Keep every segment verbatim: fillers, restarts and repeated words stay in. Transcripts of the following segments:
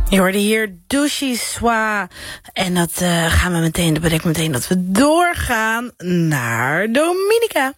Je hoorde hier Douchy Soie. En dat uh, gaan we meteen, dat betekent meteen dat we doorgaan naar Dominica.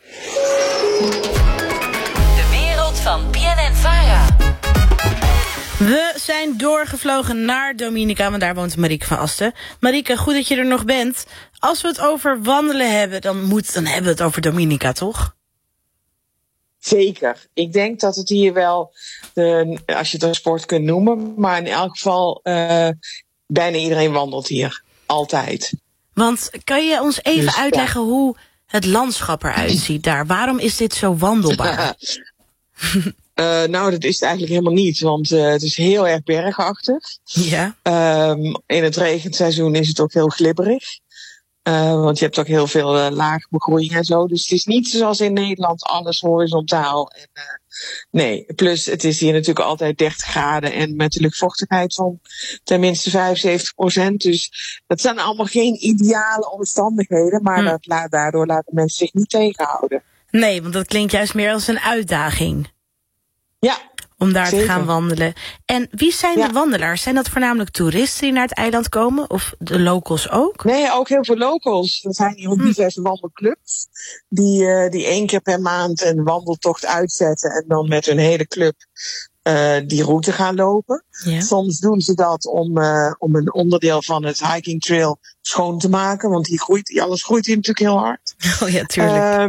De wereld van B N N-Vara. We zijn doorgevlogen naar Dominica, want daar woont Marieke van Asten. Marieke, goed dat je er nog bent. Als we het over wandelen hebben, dan, moet, dan hebben we het over Dominica, toch? Zeker. Ik denk dat het hier wel, de, als je het een sport kunt noemen, maar in elk geval uh, bijna iedereen wandelt hier. Altijd. Want kan je ons even dus, uitleggen ja. hoe het landschap eruit ziet daar? Waarom is dit zo wandelbaar? Uh, nou, dat is het eigenlijk helemaal niet, want uh, het is heel erg bergachtig. Ja. Um, in het regenseizoen is het ook heel glibberig. Uh, want je hebt ook heel veel uh, laag begroeiing en zo. Dus het is niet zoals in Nederland alles horizontaal. En, uh, nee, plus het is hier natuurlijk altijd dertig graden en met de luchtvochtigheid van tenminste vijfenzeventig procent. Dus dat zijn allemaal geen ideale omstandigheden, maar hm. dat laat, daardoor laten mensen zich niet tegenhouden. Nee, want dat klinkt juist meer als een uitdaging. Ja. Om daar zeker. te gaan wandelen. En wie zijn ja. de wandelaars? Zijn dat voornamelijk toeristen die naar het eiland komen? Of de locals ook? Nee, ook heel veel locals. Er zijn hier ook diverse hm. wandelclubs. Die, uh, die één keer per maand een wandeltocht uitzetten. En dan met hun hele club uh, die route gaan lopen. Ja. Soms doen ze dat om, uh, om een onderdeel van het hiking trail schoon te maken. Want die groeit, alles groeit hier natuurlijk heel hard. Oh ja, tuurlijk.